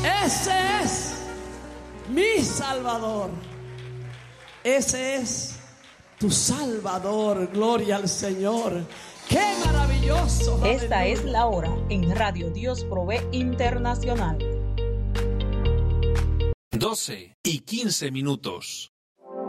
Ese es mi Salvador. Ese es tu Salvador. Gloria al Señor. ¡Qué maravilloso! Esta ¡Aleluya! es la hora en Radio Dios Provee Internacional. 12:15.